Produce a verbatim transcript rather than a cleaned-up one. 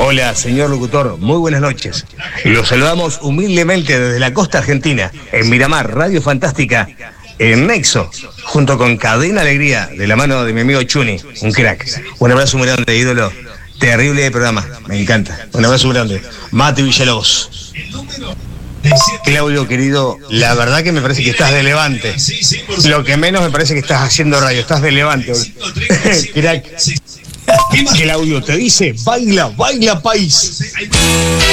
Hola, señor locutor, muy buenas noches. Los saludamos humildemente desde la costa argentina, en Miramar, Radio Fantástica, en Nexo, junto con Cadena Alegría, de la mano de mi amigo Chuni, un crack. Un abrazo muy grande, ídolo. Terrible programa, me encanta. Un abrazo muy grande. Mate Villalobos. Claudio, querido, la verdad que me parece que estás de levante. Lo que menos me parece que estás haciendo radio, estás de levante hoy. Crack. Claudio te dice, baila, baila país.